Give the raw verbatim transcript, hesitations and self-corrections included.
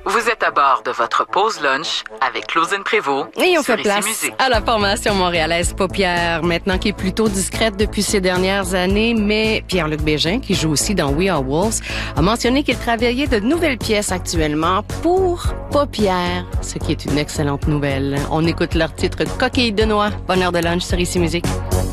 Vous êtes à bord de votre pause lunch avec Claudine Prévost. Et on sur fait Ici place Musique. à la formation montréalaise Paupières, maintenant qui est plutôt discrète depuis ces dernières années, mais Pierre-Luc Bégin, qui joue aussi dans We Are Wolves, a mentionné qu'il travaillait de nouvelles pièces actuellement pour Paupières, ce qui est une excellente nouvelle. On écoute leur titre Coquille de noix. Bonne heure de lunch sur Ici Musique.